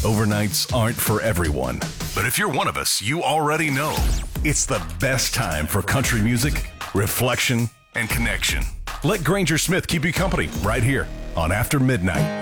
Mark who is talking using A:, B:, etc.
A: Overnights aren't for everyone. But if you're one of us, you already know it's the best time for country music, reflection, and connection. Let Granger Smith keep you company right here on After Midnight.